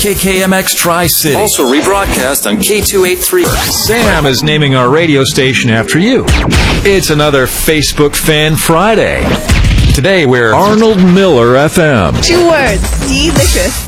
KKMX Tri-City. Also rebroadcast on K283. Sam is naming our radio station after you. It's another Facebook Fan Friday. Today we're Arnold Miller FM. 2 words, delicious.